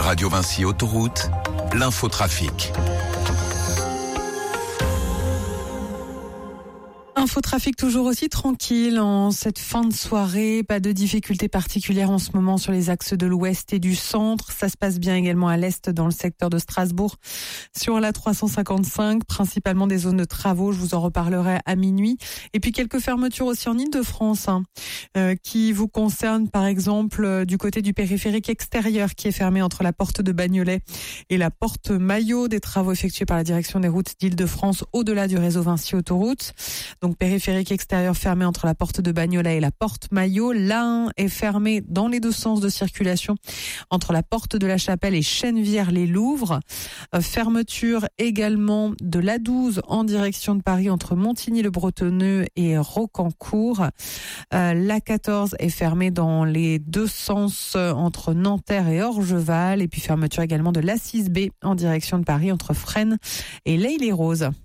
Radio Vinci Autoroute, l'infotrafic. Infotrafic toujours aussi tranquille en cette fin de soirée. Pas de difficultés particulières en ce moment sur les axes de l'ouest et du centre. Ça se passe bien également à l'est dans le secteur de Strasbourg. Sur la 355, principalement des zones de travaux. Je vous en reparlerai à minuit. Et puis quelques fermetures aussi en Île-de-France qui vous concernent par exemple du côté du périphérique extérieur qui est fermé entre la porte de Bagnolet et la porte Maillot. Des travaux effectués par la direction des routes d'Île-de-France au-delà du réseau Vinci Autoroute. Donc périphérique extérieur fermé entre la porte de Bagnolet et la porte Maillot. L'A1 est fermé dans les deux sens de circulation entre la porte de la Chapelle et Chennevières-les-Louvres. Fermeture également de l'A12 en direction de Paris entre Montigny-le-Bretonneux et Rocancourt. L'A14 est fermé dans les deux sens entre Nanterre et Orgeval. Et puis fermeture également de l'A6B en direction de Paris entre Fresnes et l'Haye-les-Roses.